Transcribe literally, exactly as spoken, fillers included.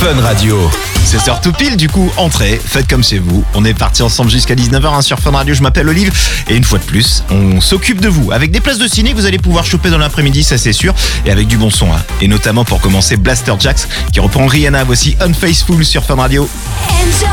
Fun Radio. seize heures tout pile, du coup, entrez, faites comme chez vous. On est parti ensemble jusqu'à dix-neuf heures hein, sur Fun Radio. Je m'appelle Olive et une fois de plus, on s'occupe de vous. Avec des places de ciné que vous allez pouvoir choper dans l'après-midi, ça c'est sûr. Et avec du bon son. Hein. Et notamment pour commencer, Blaster Jaxx qui reprend Rihanna. Voici Unfaithful sur Fun Radio.